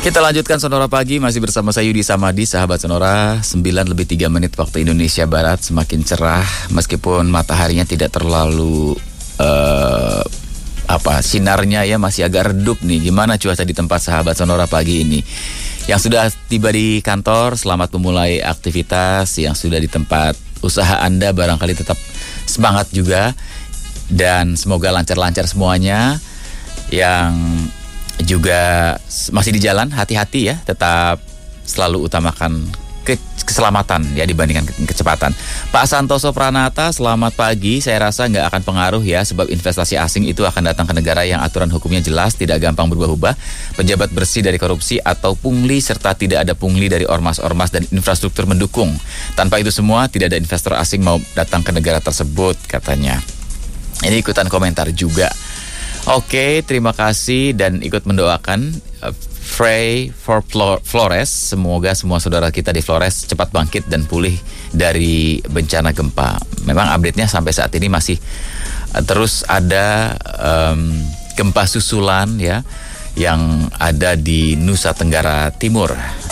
Kita lanjutkan Sonora Pagi, masih bersama saya Yudi Samadi, sahabat Sonora. 9:03 waktu Indonesia Barat, semakin cerah meskipun mataharinya tidak terlalu sinarnya ya masih agak redup nih. Gimana cuaca di tempat sahabat Sonora pagi ini? Yang sudah tiba di kantor, selamat memulai aktivitas. Yang sudah di tempat usaha Anda barangkali tetap semangat juga, dan semoga lancar-lancar semuanya. Yang juga masih di jalan, hati-hati ya, tetap selalu utamakan keselamatan ya dibandingkan kecepatan. Pak Santoso Pranata, selamat pagi. Saya rasa nggak akan pengaruh ya, sebab investasi asing itu akan datang ke negara yang aturan hukumnya jelas, tidak gampang berubah-ubah, pejabat bersih dari korupsi atau pungli, serta tidak ada pungli dari ormas-ormas dan infrastruktur mendukung. Tanpa itu semua, tidak ada investor asing mau datang ke negara tersebut, katanya. Ini ikutan komentar juga. Oke, terima kasih dan ikut mendoakan Pray for Flores. Semoga semua saudara kita di Flores cepat bangkit dan pulih dari bencana gempa. Memang update-nya sampai saat ini masih terus ada gempa susulan ya yang ada di Nusa Tenggara Timur.